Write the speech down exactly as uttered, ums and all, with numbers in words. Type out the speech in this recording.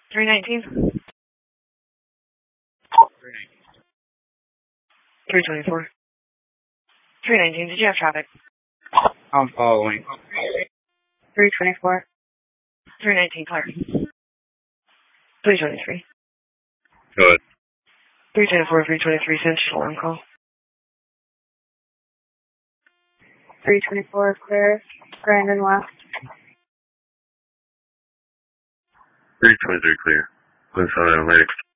three nineteen. three twenty-four. three nineteen, did you have traffic? I'm following. three twenty-four. three nineteen, clear. three twenty-three. Good. three twenty-four, three twenty-three, Central on call. three twenty-four, clear. Brandon West. three twenty-three, clear. West Side Atlantic.